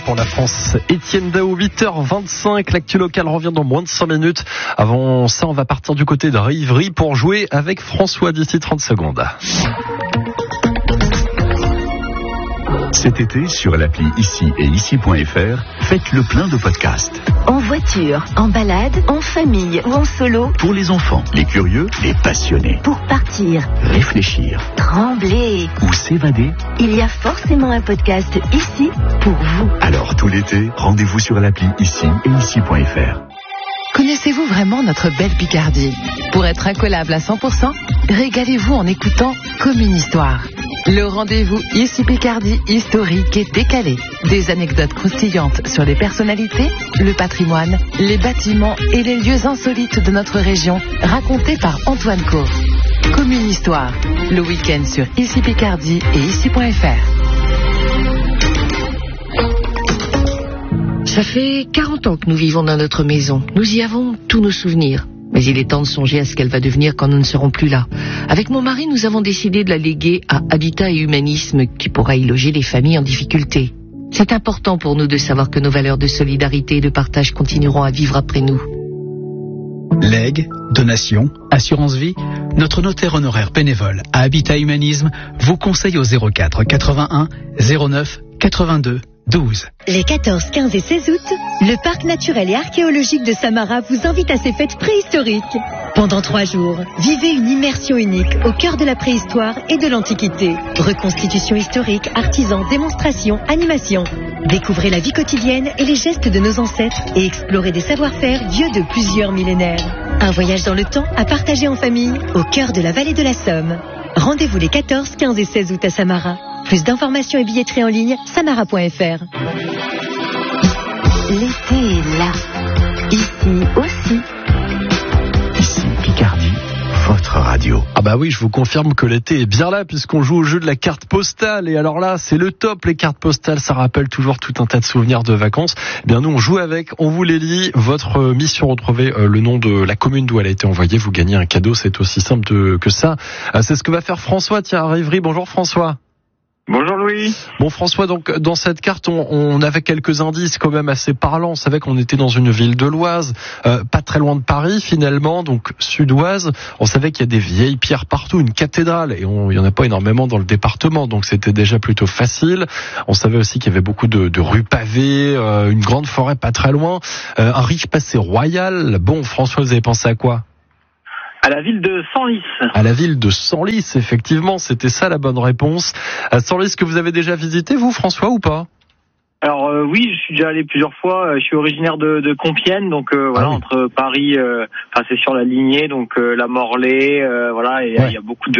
pour la France. Étienne Dao, 8h25. L'actu locale revient dans moins de 5 minutes. Avant ça, on va partir du côté de Rivry pour jouer avec François d'ici 30 secondes. Cet été, sur l'appli Ici et Ici.fr, faites le plein de podcasts. En voiture, en balade, en famille ou en solo. Pour les enfants, les curieux, les passionnés. Pour partir, réfléchir, trembler ou s'évader. Il y a forcément un podcast ici pour vous. Alors tout l'été, rendez-vous sur l'appli Ici et Ici.fr. Connaissez-vous vraiment notre belle Picardie ? Pour être incollable à 100%, régalez-vous en écoutant Comme une histoire. Le rendez-vous Ici Picardie historique et décalé. Des anecdotes croustillantes sur les personnalités, le patrimoine, les bâtiments et les lieux insolites de notre région, racontés par Antoine Co. Comme une histoire, le week-end sur Ici Picardie et Ici.fr. Ça fait 40 ans que nous vivons dans notre maison. Nous y avons tous nos souvenirs. Mais il est temps de songer à ce qu'elle va devenir quand nous ne serons plus là. Avec mon mari, nous avons décidé de la léguer à Habitat et Humanisme, qui pourra y loger les familles en difficulté. C'est important pour nous de savoir que nos valeurs de solidarité et de partage continueront à vivre après nous. Legs, donations, assurance vie, notre notaire honoraire bénévole à Habitat Humanisme vous conseille au 04 81 09 82 12. Les 14, 15 et 16 août, le parc naturel et archéologique de Samara vous invite à ses fêtes préhistoriques. Pendant 3 jours, vivez une immersion unique au cœur de la préhistoire et de l'Antiquité. Reconstitution historique, artisans, démonstrations, animations. Découvrez la vie quotidienne et les gestes de nos ancêtres et explorez des savoir-faire vieux de plusieurs millénaires. Un voyage dans le temps à partager en famille au cœur de la vallée de la Somme. Rendez-vous les 14, 15 et 16 août à Samara. Plus d'informations et billetterie en ligne, samara.fr. L'été est là. Ici aussi. Ici Picardie, votre radio. Ah bah oui, je vous confirme que l'été est bien là puisqu'on joue au jeu de la carte postale. Et alors là, c'est le top, les cartes postales. Ça rappelle toujours tout un tas de souvenirs de vacances. Eh bien nous, on joue avec, on vous les lit. Votre mission, retrouvez le nom de la commune d'où elle a été envoyée. Vous gagnez un cadeau, c'est aussi simple que ça. C'est ce que va faire François. Tiens, à Rivry. Bonjour François. Bonjour Louis. Bon François, donc dans cette carte, on avait quelques indices quand même assez parlants. On savait qu'on était dans une ville de l'Oise, pas très loin de Paris finalement, donc sud-Oise. On savait qu'il y a des vieilles pierres partout, une cathédrale, et il y en a pas énormément dans le département, donc c'était déjà plutôt facile. On savait aussi qu'il y avait beaucoup de rues pavées, une grande forêt pas très loin, un riche passé royal. Bon François, vous avez pensé à quoi ? À la ville de Senlis. À la ville de Senlis, effectivement, c'était ça la bonne réponse. À Senlis, que vous avez déjà visité, vous, François, ou pas ? Alors oui, je suis déjà allé plusieurs fois. Je suis originaire de Compiègne, donc voilà, entre Paris, c'est sur la lignée, donc la Morlaix, voilà, et il y a beaucoup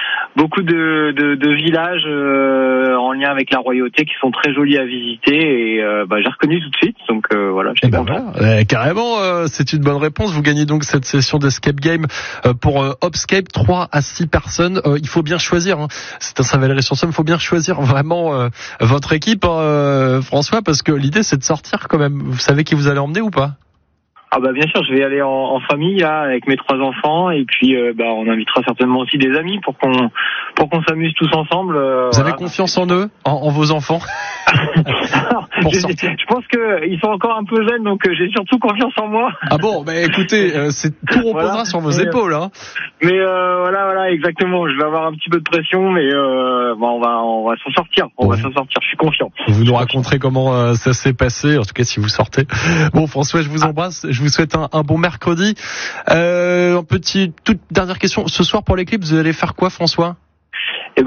de villages en lien avec la royauté qui sont très jolis à visiter, et j'ai reconnu tout de suite, donc voilà, j'étais content. Voilà. Carrément, c'est une bonne réponse. Vous gagnez donc cette session d'Escape Game pour Hopscape, 3 à 6 personnes. Il faut bien choisir, hein. C'est un Saint-Valery-sur-Somme, il faut bien choisir vraiment votre équipe, François, parce que l'idée c'est de sortir quand même. Vous savez qui vous allez emmener ou pas ? Ah bah bien sûr, je vais aller en famille là avec mes 3 enfants, et puis on invitera certainement aussi des amis pour qu'on s'amuse tous ensemble. Vous avez confiance en eux, en vos enfants? Je pense que ils sont encore un peu jeunes, donc j'ai surtout confiance en moi. Ah bon, écoutez, tout reposera sur vos épaules, hein. Mais voilà, exactement. Je vais avoir un petit peu de pression, mais on va s'en sortir. On va s'en sortir. Je suis confiant. Vous nous raconterez comment ça s'est passé, en tout cas si vous sortez. Bon, François, je vous embrasse. Je vous souhaite un bon mercredi. Toute dernière question. Ce soir pour l'équipe, vous allez faire quoi, François? J'ai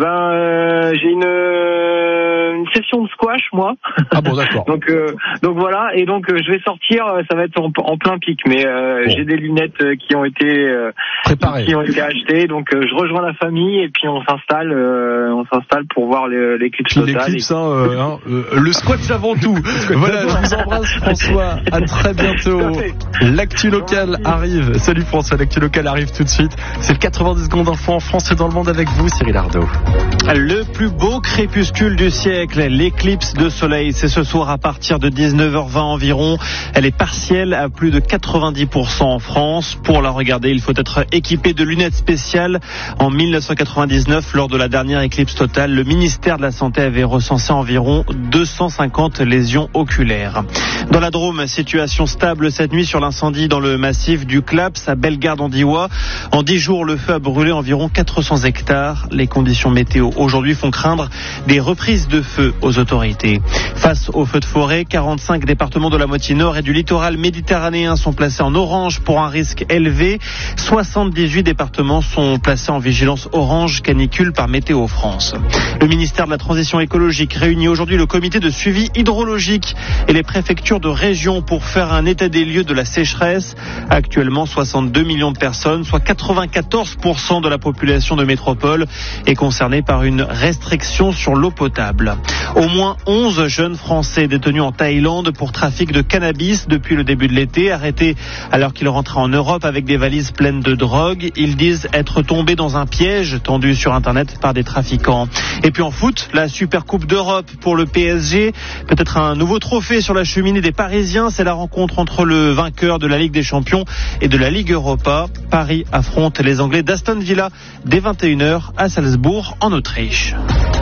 une session de squash, moi. Ah bon, d'accord. donc voilà, et donc je vais sortir, ça va être en plein pic, mais j'ai des lunettes qui ont été préparées, qui ont été achetées, donc je rejoins la famille et puis on s'installe pour voir l'éclipse totale. L'éclipse, le squash avant tout. Voilà, je vous embrasse, François. À très bientôt. L'actu locale arrive. Salut François, l'actu locale arrive tout de suite. C'est le 90 secondes info en France et dans le monde avec vous, Cyril Ardo. Le plus beau crépuscule du siècle. l'éclipse de soleil. C'est ce soir à partir de 19h20 environ. Elle est partielle à plus de 90% en France. Pour la regarder, il faut être équipé de lunettes spéciales. En 1999, lors de la dernière éclipse totale, le ministère de la Santé avait recensé environ 250 lésions oculaires. Dans la Drôme, situation stable cette nuit sur l'incendie dans le massif du Claps à Bellegarde-en-Diois. En 10 jours, le feu a brûlé environ 400 hectares. Les conditions météo aujourd'hui font craindre des reprises de feu aux autorités. Face aux feux de forêt, 45 départements de la moitié nord et du littoral méditerranéen sont placés en orange pour un risque élevé. 78 départements sont placés en vigilance orange canicule par Météo France. Le ministère de la Transition écologique réunit aujourd'hui le comité de suivi hydrologique et les préfectures de région pour faire un état des lieux de la sécheresse. Actuellement, 62 millions de personnes, soit 94% de la population de métropole, est concernée par une restriction sur l'eau potable. Au moins 11 jeunes Français détenus en Thaïlande pour trafic de cannabis depuis le début de l'été, arrêtés alors qu'ils rentraient en Europe avec des valises pleines de drogue. Ils disent être tombés dans un piège tendu sur Internet par des trafiquants. Et puis en foot, la Super Coupe d'Europe pour le PSG. Peut-être un nouveau trophée sur la cheminée des Parisiens. C'est la rencontre entre le vainqueur de la Ligue des Champions et de la Ligue Europa. Paris affronte les Anglais d'Aston Villa dès 21h à Salzbourg en Autriche.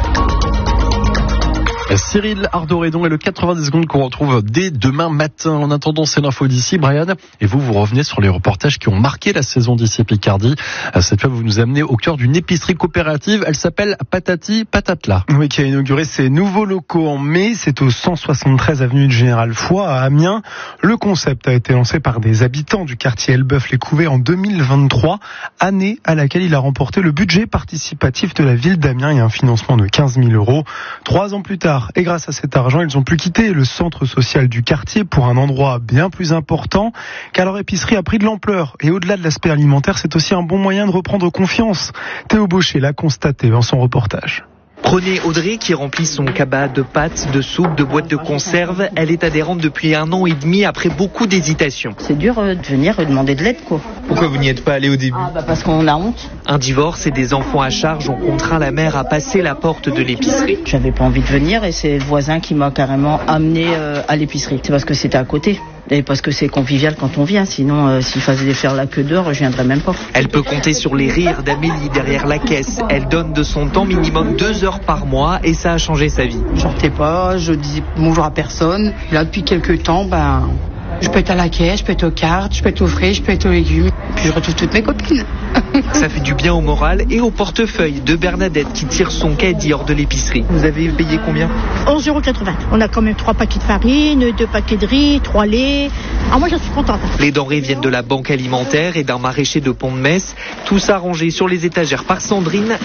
Cyril Ardoredon et le 90 secondes qu'on retrouve dès demain matin. En attendant, c'est l'info d'ici, Brian. Et vous revenez sur les reportages qui ont marqué la saison d'ici Picardie. Cette fois, vous nous amenez au cœur d'une épicerie coopérative. Elle s'appelle Patati Patatla. Oui, qui a inauguré ses nouveaux locaux en mai. C'est au 173 avenue du Général Foy à Amiens. Le concept a été lancé par des habitants du quartier Elbeuf-les-Couvées en 2023, année à laquelle il a remporté le budget participatif de la ville d'Amiens et un financement de 15 000 €. 3 ans plus tard, et grâce à cet argent, ils ont pu quitter le centre social du quartier pour un endroit bien plus important, car leur épicerie a pris de l'ampleur. Et au-delà de l'aspect alimentaire, c'est aussi un bon moyen de reprendre confiance. Théo Baucher l'a constaté dans son reportage. Prenez Audrey qui remplit son cabas de pâtes, de soupe, de boîtes de conserve. Elle est adhérente depuis 1 an et demi après beaucoup d'hésitations. C'est dur de venir demander de l'aide, quoi. Pourquoi vous n'y êtes pas allé au début ? Parce qu'on a honte. Un divorce et des enfants à charge ont contraint la mère à passer la porte de l'épicerie. J'avais pas envie de venir et c'est le voisin qui m'a carrément amené à l'épicerie. C'est parce que c'était à côté. Et parce que c'est convivial quand on vient, sinon s'il fallait faire la queue dehors, je viendrais même pas. Elle peut compter sur les rires d'Amélie derrière la caisse. Elle donne de son temps minimum 2 heures par mois et ça a changé sa vie. Je sortais pas, je disais bonjour à personne. Et là depuis quelques temps, je peux être à la caisse, je peux être aux cartes, je peux être aux frais, je peux être aux légumes. Puis je retrouve toutes mes copines. Ça fait du bien au moral et au portefeuille de Bernadette qui tire son caddie hors de l'épicerie. Vous avez payé combien ? 11,80 €. On a quand même 3 paquets de farine, 2 paquets de riz, 3 laits. Ah, moi, je suis contente. Les denrées viennent de la banque alimentaire et d'un maraîcher de Pont-de-Metz. Tout ça rangé sur les étagères par Sandrine.